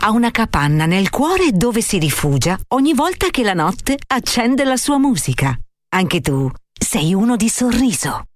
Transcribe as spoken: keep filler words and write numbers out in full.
ha una capanna nel cuore dove si rifugia ogni volta che la notte accende la sua musica. Anche tu sei uno di sorriso.